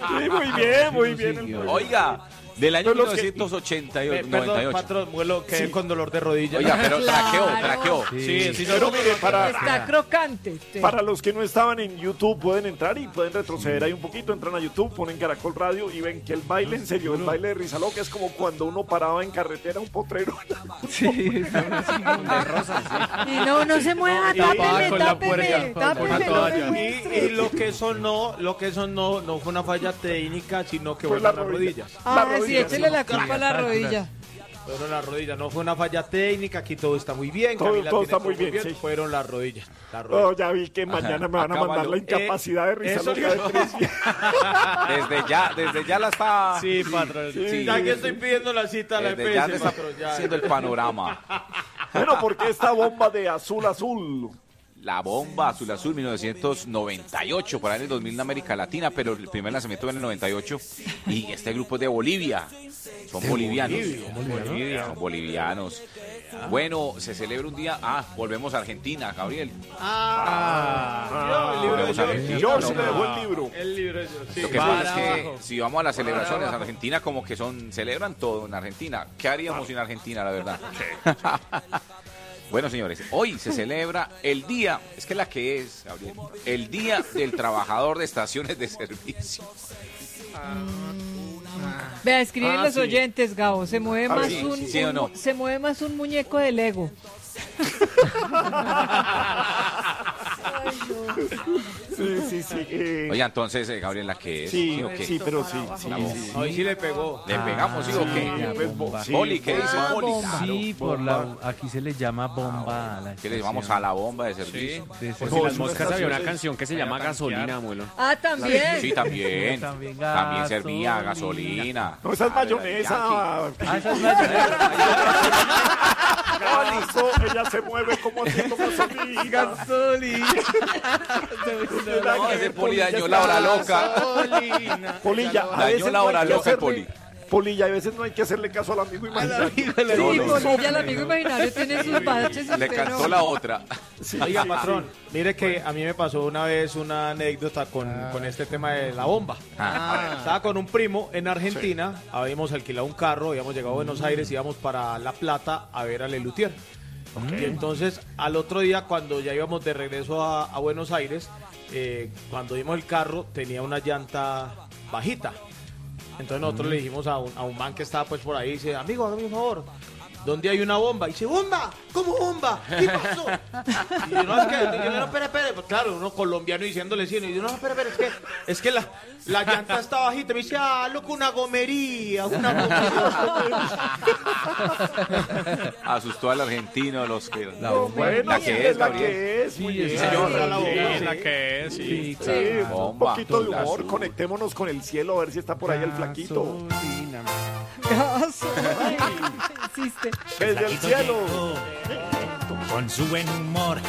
Sí, muy bien. Oiga, del año Pero los que- 1988. Perdón, 98. patrón, vuelo, quedé con dolor de rodilla. Oiga, pero Claro. traqueó. sí, no, Pero no, mire, Está crocante. para los que no estaban en YouTube, pueden entrar y pueden retroceder ahí un poquito. Entran a YouTube, ponen Caracol Radio y ven que el baile, en serio, el baile de Risa Loca es como cuando uno paraba en carretera un potrero. Y no se mueva, tápeme, con la tápeme, puerta, tápeme, con la no toalla. me Y muestre. lo que eso no fue una falla técnica, sino que Fue fueron la las rodilla. rodillas. Ah, La sí, rodilla, échele sí. la culpa a la rodilla. Fueron las rodillas, no fue una falla técnica, aquí todo está muy bien. Todo Camila está tiene muy bien, sí. Fueron las rodillas. Oh, ya vi que mañana me van a mandar Acábalo. la incapacidad de Risa eso Loca de 3 días. Desde ya la está. Sí, patrón. Sí. Ya que estoy pidiendo la cita a la Desde ya EPS, le está patrón, ya. haciendo el panorama. Bueno, porque esta bomba de azul. La bomba azul 1998, por ahí en el 2000 en América Latina, pero el primer lanzamiento fue en el 98. Y este grupo es de Bolivia. Son bolivianos. Son bolivianos. Bueno, se celebra un día. Volvemos a Argentina, Gabriel. Volvemos a Argentina. George me dejó el libro. El libro, sí. Lo que pasa es que si vamos a las celebraciones en Argentina, como que celebran todo en Argentina. ¿Qué haríamos sin Argentina, la verdad? Bueno, señores, hoy se celebra el día, es que Gabriel, el Día del Trabajador de Estaciones de Servicio. Vea, escriben los oyentes, Gabo. Se mueve más sí o no. se mueve más un muñeco de Lego. Sí. Oye, entonces, Gabriel, ¿la qué es? Sí, o qué? sí, pero sí. Hoy sí le pegó. ¿Le pegamos, sí o qué? Sí, Poli, ¿qué dice Poli? bomba. Sí, aquí se le llama bomba a la ¿Qué le llamamos a la bomba de servicio? estación. Por si las moscas había una canción que se llama Gasolina, abuelo. Ah, también. Sí, también. También También servía gasolina. No, esa es mayonesa. Esa es mayonesa. Ella se mueve como haciendo gasolina. No, ese Poli dañó la hora loca. Polilla, a Dañó veces la no hora hay que loca, hacerle- Poli. Polilla, a veces no hay que hacerle caso al amigo imaginario. Sí, Polilla, el amigo imaginario tiene sus baches. Le usted cantó no. la otra. Oiga, patrón, mire que a mí me pasó una vez una anécdota con este tema de la bomba. Estaba con un primo en Argentina, habíamos alquilado un carro, habíamos llegado a Buenos Aires, íbamos para La Plata a ver a Lelutier. Y entonces, al otro día, cuando ya íbamos de regreso a Buenos Aires, cuando vimos el carro, tenía una llanta bajita. Entonces nosotros le dijimos a un man que estaba pues por ahí, dice, amigo, hágame un favor, ¿dónde hay una bomba? Y dice, ¿bomba? ¿Cómo bomba? ¿Qué pasó? Y yo, no, es que, yo, no, espere. Pues claro, uno colombiano diciéndole sí, y yo, no, espere, es que la llanta está bajita. Me dice, loco, una gomería. Asustó al argentino, los que... Bueno, La sí, que es, la Gabriel. que es. Muy bien. señor. Sí, la que es, sí. Sí, un Bomba. poquito de humor, Azul. conectémonos con el cielo a ver si está por ahí el flaquito. Gasolina. Existe. Desde el cielo. Con su buen humor,